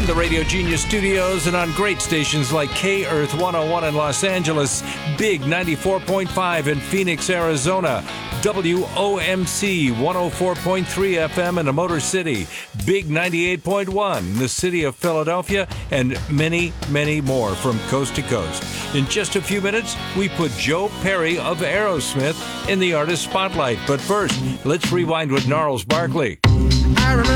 from the Radio Genius studios and on great stations like K-Earth 101 in Los Angeles, Big 94.5 in Phoenix, Arizona, WOMC 104.3 FM in the Motor City, Big 98.1 in the city of Philadelphia, and many, many more from coast to coast. In just a few minutes, we put Joe Perry of Aerosmith in the Artist Spotlight. But first, let's rewind with Gnarls Barkley.